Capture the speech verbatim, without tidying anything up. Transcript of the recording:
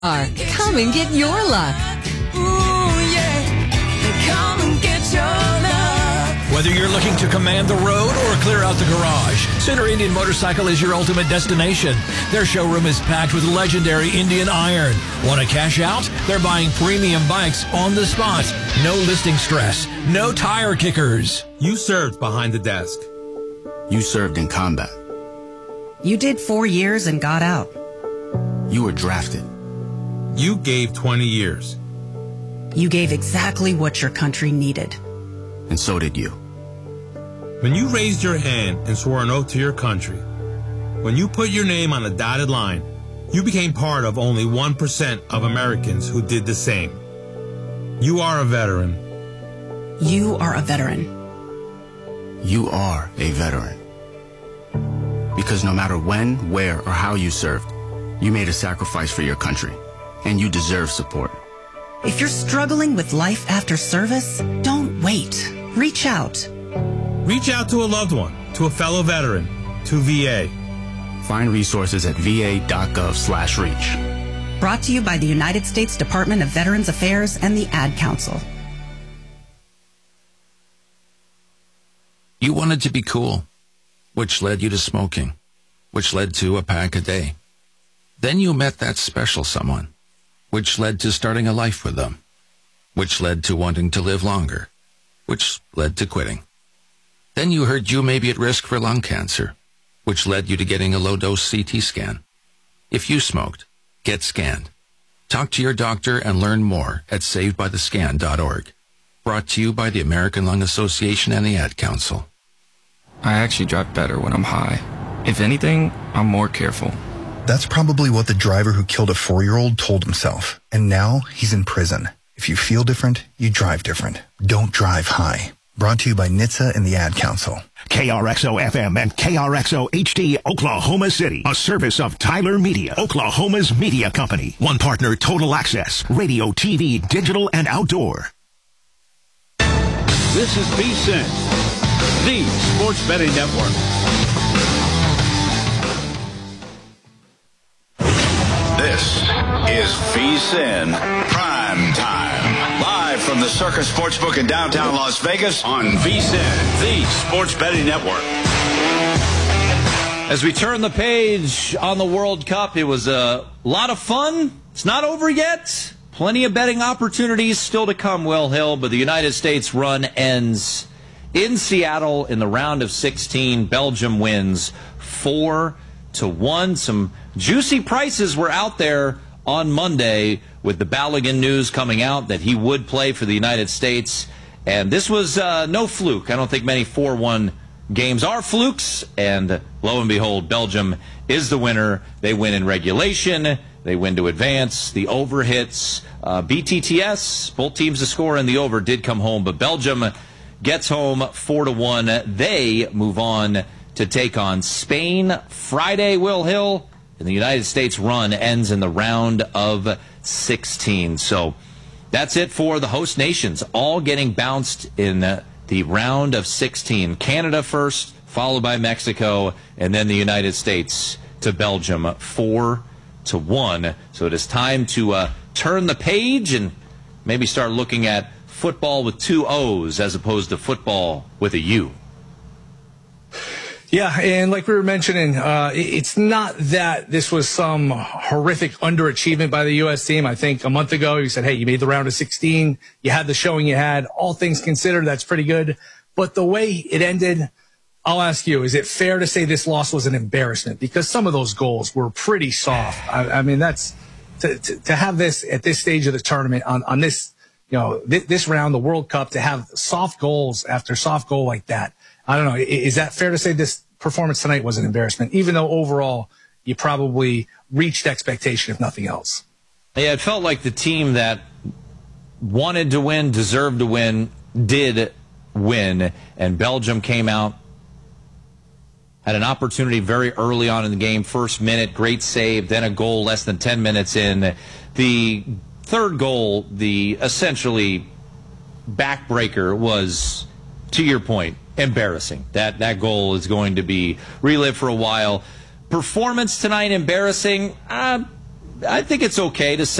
Are. Come and get your luck. Ooh, yeah. Come and get your luck. Whether you're looking to command the road or clear out the garage, Center Indian Motorcycle is your ultimate destination. Their showroom is packed with legendary Indian iron. Want to cash out? They're buying premium bikes on the spot. No listing stress. No tire kickers. You served behind the desk. You served in combat. You did four years and got out. You were drafted. You gave twenty years. You gave exactly what your country needed. And so did you. When you raised your hand and swore an oath to your country, when you put your name on a dotted line, you became part of only one percent of Americans who did the same. You are a veteran. You are a veteran. You are a veteran. Because no matter when, where, or how you served, you made a sacrifice for your country, and you deserve support. If you're struggling with life after service, don't wait. Reach out. Reach out to a loved one, to a fellow veteran, to V A. Find resources at va.gov slash reach. Brought to you by the United States Department of Veterans Affairs and the Ad Council. You wanted to be cool, which led you to smoking, which led to a pack a day. Then you met that special someone, which led to starting a life with them, which led to wanting to live longer, which led to quitting. Then you heard you may be at risk for lung cancer, which led you to getting a low-dose C T scan. If you smoked, get scanned. Talk to your doctor and learn more at saved by the scan dot org. Brought to you by the American Lung Association and the Ad Council. I actually drive better when I'm high. If anything, I'm more careful. That's probably what the driver who killed a four-year-old told himself. And now he's in prison. If you feel different, you drive different. Don't drive high. Brought to you by N H T S A and the Ad Council. K R X O F M and K R X O H D, Oklahoma City. A service of Tyler Media, Oklahoma's media company. One partner, Total Access. Radio, T V, digital, and outdoor. This is V S I N, the Sports Betting Network. This is V S I N Prime Time. Live from the Circus Sportsbook in downtown Las Vegas on V S I N, the Sports Betting Network. As we turn the page on the World Cup, it was a lot of fun. It's not over yet. Plenty of betting opportunities still to come, Will Hill, but the United States run ends in Seattle in the round of sixteen. Belgium wins four to one. Some juicy prices were out there on Monday with the Balogun news coming out that he would play for the United States. And this was uh, no fluke. I don't think many four one games are flukes. And lo and behold, Belgium is the winner. They win in regulation. They win to advance. The over hits. Uh, B T T S, both teams to score in the over, did come home. But Belgium gets home four to one. They move on to take on Spain Friday, Will Hill. And the United States run ends in the round of sixteen. So that's it for the host nations, all getting bounced in the round of sixteen. Canada first, followed by Mexico, and then the United States to Belgium, four to one. So it is time to uh, turn the page and maybe start looking at football with two O's as opposed to football with a U. Yeah, and like we were mentioning, uh, it's not that this was some horrific underachievement by the U S team. I think a month ago you said, hey, you made the round of sixteen. You had the showing you had. All things considered, that's pretty good. But the way it ended, I'll ask you, is it fair to say this loss was an embarrassment? Because some of those goals were pretty soft. I, I mean, that's to, to, to have this at this stage of the tournament on, on this, you know, th- this round, the World Cup, to have soft goals after soft goal like that. I don't know. Is that fair to say this performance tonight was an embarrassment, even though overall you probably reached expectation, if nothing else? Yeah, it felt like the team that wanted to win, deserved to win, did win, and Belgium came out, had an opportunity very early on in the game, first minute, great save, then a goal less than ten minutes in. The third goal, the essentially backbreaker, was, to your point, embarrassing. That that goal is going to be relived for a while. Performance tonight, embarrassing. Uh, I think it's okay to say